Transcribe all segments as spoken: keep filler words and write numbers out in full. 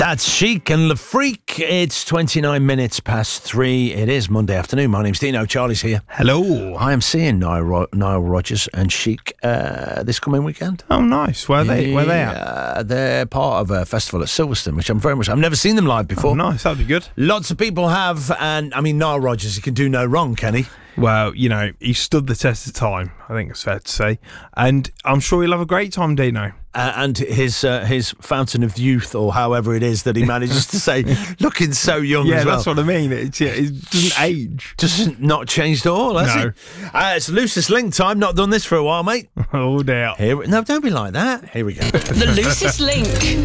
That's Chic and Le Freak. It's twenty-nine minutes past three. It is Monday afternoon. My name's Dino. Charlie's here. Hello. I am seeing Nile, Ro- Nile Rodgers and Chic uh, this coming weekend. Oh, nice. Where are they? Where are they at? Uh, they're part of a festival at Silverstone, which I'm very much. I've never seen them live before. Oh, nice. That'd be good. Lots of people have, and I mean Nile Rodgers, he can do no wrong, can he? Well, you know, he stood the test of time, I think it's fair to say. And I'm sure he'll have a great time, Dino. Uh, and his uh, his fountain of youth, or however it is that he manages to say, looking so young yeah, as well. that's what I mean. It's, it doesn't age. Just not changed at all, has No. it? Uh, it's Lucis Link time. Not done this for a while, mate. Oh, dear. Here, we- no, don't be like that. Here we go. The Lucis Link.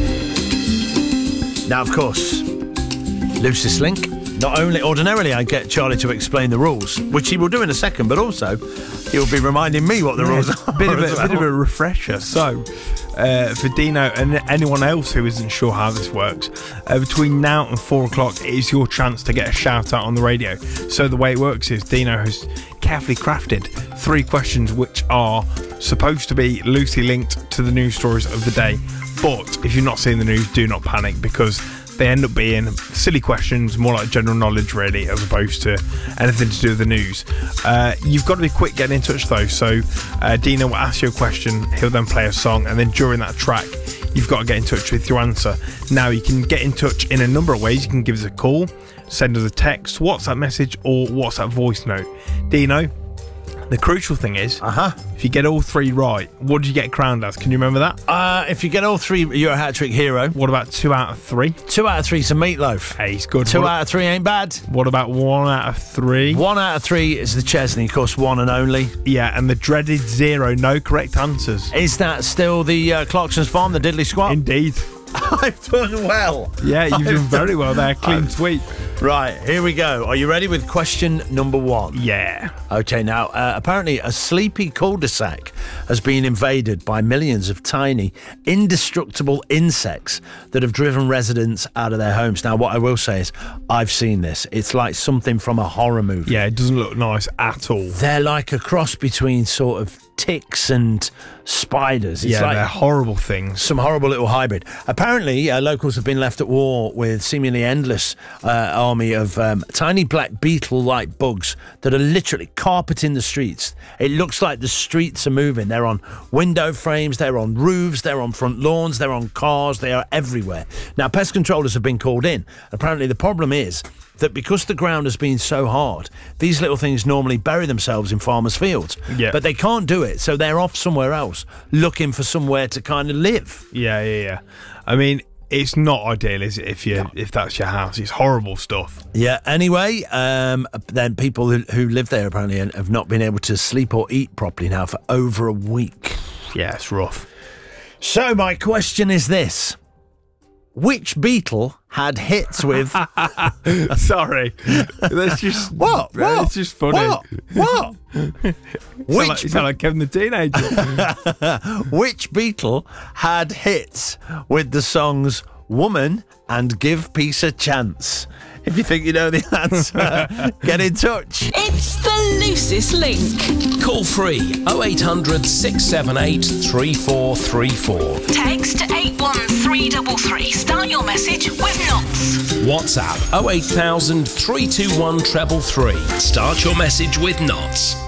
Now, of course, Lucis Link. Not only, ordinarily, I get Charlie to explain the rules, which he will do in a second, but also he'll be reminding me what the rules Yeah, are. bit of a, as well. bit of a refresher. So, uh, for Dino and anyone else who isn't sure how this works, uh, between now and four o'clock, it is your chance to get a shout out on the radio. So the way it works is Dino has carefully crafted three questions which are supposed to be loosely linked to the news stories of the day. But if you're not seeing the news, do not panic, because they end up being silly questions, more like general knowledge really, as opposed to anything to do with the news. Uh, you've got to be quick getting in touch though, so uh, Dino will ask you a question, he'll then play a song, and then during that track you've got to get in touch with your answer. Now you can get in touch in a number of ways. You can give us a call, send us a text, WhatsApp message, or WhatsApp voice note. Dino, the crucial thing is, Uh-huh. if you get all three right, what do you get crowned as? Can you remember that? Uh, if you get all three, you're a hat-trick hero. What about two out of three? Two out of three is a meatloaf. Hey, he's good. Two what, out of three ain't bad. what about one out of three? One out of three is the Chesney, of course, one and only. Yeah, and the dreaded zero, no correct answers. Is that still the uh, Clarkson's Farm, the Diddley Squat? Indeed. I've done well. Yeah, you've I've done very well there. Clean I've- sweep. Right, here we go. Are you ready with question number one? Yeah. Okay, now, uh, apparently a sleepy cul-de-sac has been invaded by millions of tiny, indestructible insects that have driven residents out of their homes. Now, what I will say is, I've seen this. It's like something from a horror movie. Yeah, it doesn't look nice at all. They're like a cross between sort of ticks and spiders. It's yeah, like they're horrible things. some horrible little hybrid. Apparently, uh, locals have been left at war with seemingly endless uh, army of um, tiny black beetle-like bugs that are literally carpeting the streets. It looks like the streets are moving. They're on window frames, they're on roofs, they're on front lawns, they're on cars, they are everywhere. Now, pest controllers have been called in. Apparently, the problem is that because the ground has been so hard, these little things normally bury themselves in farmers' fields. Yeah. But they can't do it, so they're off somewhere else, looking for somewhere to kind of live. Yeah, yeah, yeah. I mean, it's not ideal, is it, if you if that's your house? It's horrible stuff. Yeah, anyway, um, then people who, who live there apparently have not been able to sleep or eat properly now for over a week. Yeah, it's rough. So my question is this. Which beetle had hits with... Sorry. That's just... What? What? It's just funny. What? What? You sound Which, like, you sound like Kevin the Teenager. which beetle had hits with the songs Woman and Give Peace a Chance? If you think you know the answer, get in touch. It's the Lucis Link. Call free oh eight hundred, six seven eight, three four three four. Text eight one three three three. Start your message with knots. WhatsApp oh eight thousand, three two one, three three three. Start your message with knots.